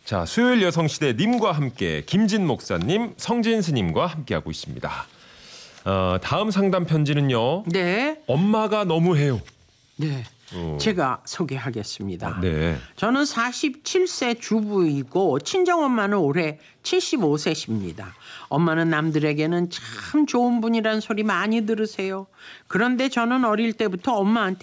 자, 수요일 여성시대 님과 함께 김진 목사님, 성진 스님과 함께하고 있습니다. 다음 상담 편지는요. 네. 엄마가 너무해요. 네. 제가 소개하겠습니다. 네. 저는 47세 주부이고 친정엄마는 올해 75세십니다. 엄마는 남들에게는 참 좋은 분이란 소리 많이 들으세요. 그런데 저는 어릴 때부터 엄마한테